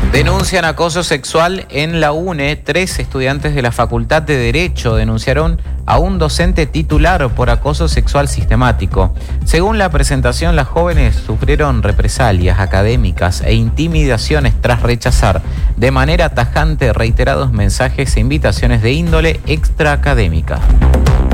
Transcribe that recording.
Denuncian acoso sexual en la UNE. 3 estudiantes de la Facultad de Derecho denunciaron a un docente titular por acoso sexual sistemático. Según la presentación, las jóvenes sufrieron represalias académicas e intimidaciones tras rechazar de manera tajante reiterados mensajes e invitaciones de índole extraacadémica.